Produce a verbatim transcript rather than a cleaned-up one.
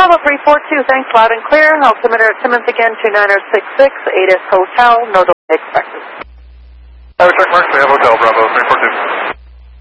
Bravo three four two, thanks, loud and clear. Altimeter at Simmons again, two nine zero six six, eight S Hotel, no delay expected.